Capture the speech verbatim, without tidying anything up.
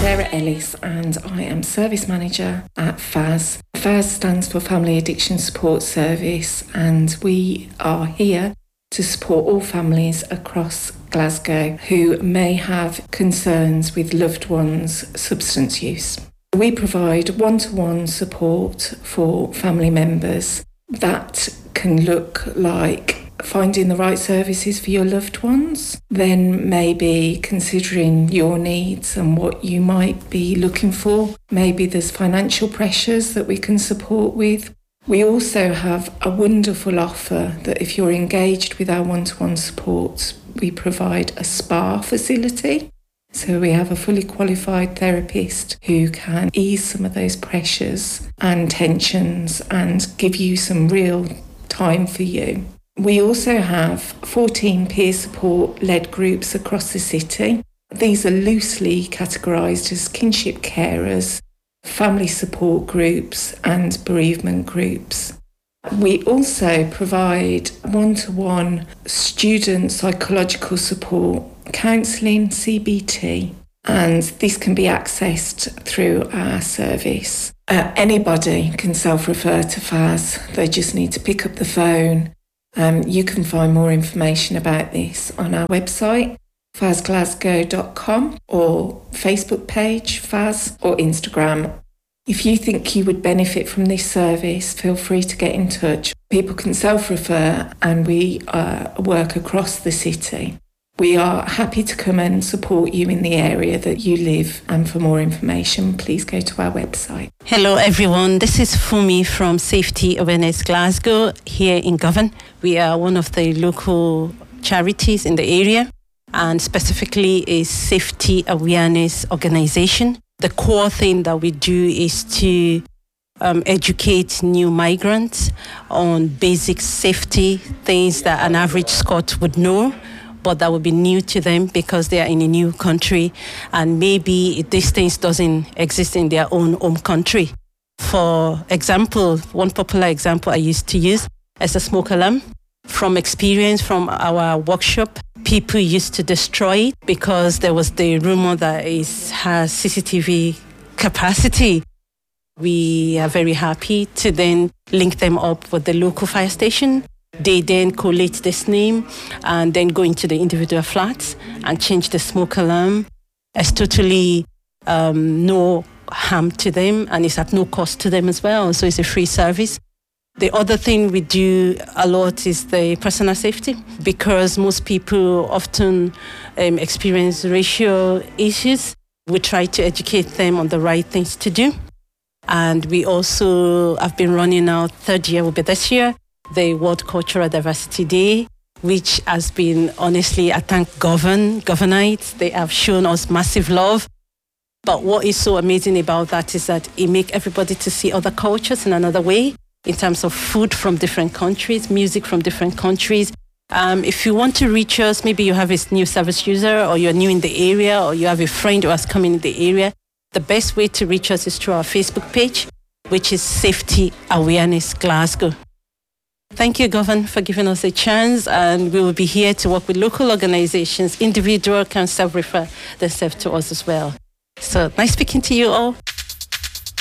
Sarah Ellis and I am Service Manager at F A S. F A S stands for Family Addiction Support Service, and we are here to support all families across Glasgow who may have concerns with loved ones' substance use. We provide one-to-one support for family members that can look like finding the right services for your loved ones, then maybe considering your needs and what you might be looking for. Maybe there's financial pressures that we can support with. We also have a wonderful offer that if you're engaged with our one-to-one support, we provide a spa facility. So we have a fully qualified therapist who can ease some of those pressures and tensions and give you some real time for you. We also have fourteen peer support-led groups across the city. These are loosely categorised as kinship carers, family support groups and bereavement groups. We also provide one-to-one student psychological support, counselling, C B T, and this can be accessed through our service. Uh, anybody can self-refer to F A S. They just need to pick up the phone. Um, you can find more information about this on our website, f a s glasgow dot com, or Facebook page, F A S, or Instagram. If you think you would benefit from this service, feel free to get in touch. People can self-refer and we uh, work across the city. We are happy to come and support you in the area that you live, and for more information, please go to our website. Hello everyone, this is Fumi from Safety Awareness Glasgow here in Govan. We are one of the local charities in the area, and specifically a safety awareness organisation. The core thing that we do is to um, educate new migrants on basic safety things that an average Scot would know, but that would be new to them because they are in a new country and maybe these things doesn't exist in their own home country. For example, one popular example I used to use is a smoke alarm. From experience from our workshop, people used to destroy it because there was the rumor that it has C C T V capacity. We are very happy to then link them up with the local fire station. They then collate this name and then go into the individual flats and change the smoke alarm. It's totally um, no harm to them, and it's at no cost to them as well. So it's a free service. The other thing we do a lot is the personal safety, because most people often um, experience racial issues. We try to educate them on the right things to do. And we also have been running our third year, will be this year, the World Cultural Diversity Day, which has been, honestly, I thank Govan, Govanites. They have shown us massive love. But what is so amazing about that is that it makes everybody to see other cultures in another way, in terms of food from different countries, music from different countries. Um, if you want to reach us, maybe you have a new service user, or you're new in the area, or you have a friend who has come in the area, the best way to reach us is through our Facebook page, which is Safety Awareness Glasgow. Thank you, Govan, for giving us a chance, and we will be here to work with local organizations. Individuals can self-refer themselves to us as well. So nice speaking to you all.